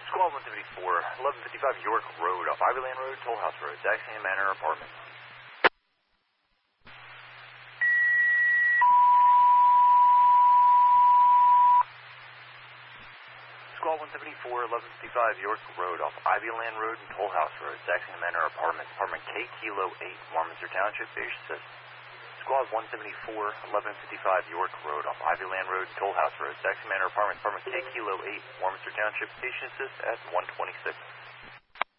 Squad 174, 1155 York Road, off Ivyland Road, Toll House Road, Daxton Manor Apartments. Squad 174, 1155 York Road, off Ivyland Road and Toll House Road, Daxton Manor Apartments, apartment K Kilo 8, Warminster Township, Station Assist. Squad 174, 1155 York Road, off Ivyland Road, Toll House Road, Daxton Manor Apartments, apartment K Kilo 8, Warminster Township, Station Assist at 126.